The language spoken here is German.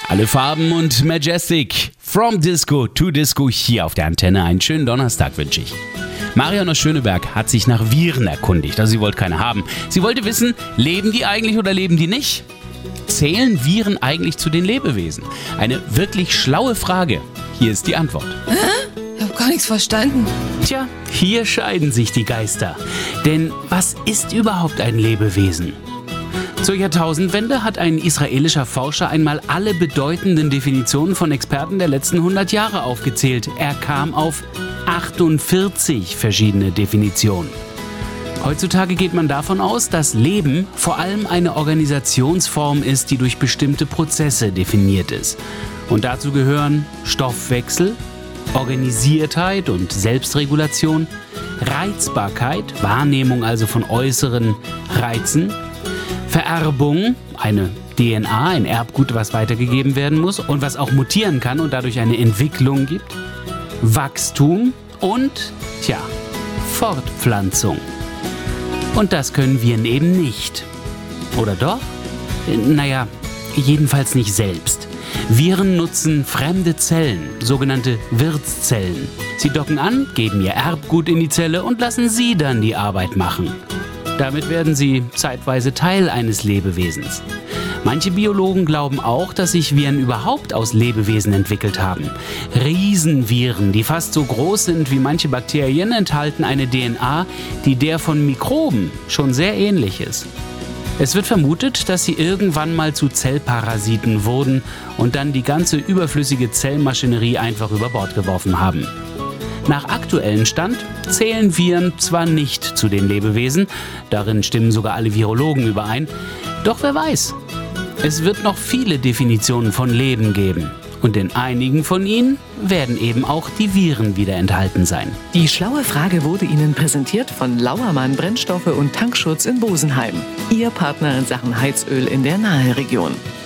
Alle Farben und Majestic. From Disco to Disco hier auf der Antenne. Einen schönen Donnerstag wünsche ich. Marion aus Schöneberg hat sich nach Viren erkundigt. Also sie wollte keine haben. Sie wollte wissen, leben die eigentlich oder leben die nicht? Zählen Viren eigentlich zu den Lebewesen? Eine wirklich schlaue Frage. Hier ist die Antwort. Ich habe gar nichts verstanden. Tja, hier scheiden sich die Geister. Denn was ist überhaupt ein Lebewesen? Zur Jahrtausendwende hat ein israelischer Forscher einmal alle bedeutenden Definitionen von Experten der letzten 100 Jahre aufgezählt. Er kam auf 48 verschiedene Definitionen. Heutzutage geht man davon aus, dass Leben vor allem eine Organisationsform ist, die durch bestimmte Prozesse definiert ist. Und dazu gehören Stoffwechsel, Organisiertheit und Selbstregulation, Reizbarkeit, Wahrnehmung also von äußeren Reizen, Vererbung, eine DNA, ein Erbgut, was weitergegeben werden muss und was auch mutieren kann und dadurch eine Entwicklung gibt, Wachstum und, Fortpflanzung. Und das können Viren eben nicht. Oder doch? Naja, jedenfalls nicht selbst. Viren nutzen fremde Zellen, sogenannte Wirtszellen. Sie docken an, geben ihr Erbgut in die Zelle und lassen sie dann die Arbeit machen. Damit werden sie zeitweise Teil eines Lebewesens. Manche Biologen glauben auch, dass sich Viren überhaupt aus Lebewesen entwickelt haben. Riesenviren, die fast so groß sind wie manche Bakterien, enthalten eine DNA, die der von Mikroben schon sehr ähnlich ist. Es wird vermutet, dass sie irgendwann mal zu Zellparasiten wurden und dann die ganze überflüssige Zellmaschinerie einfach über Bord geworfen haben. Nach aktuellem Stand zählen Viren zwar nicht zu den Lebewesen, darin stimmen sogar alle Virologen überein, doch wer weiß. Es wird noch viele Definitionen von Leben geben. Und in einigen von ihnen werden eben auch die Viren wieder enthalten sein. Die schlaue Frage wurde Ihnen präsentiert von Lauermann Brennstoffe und Tankschutz in Bosenheim. Ihr Partner in Sachen Heizöl in der Naheregion.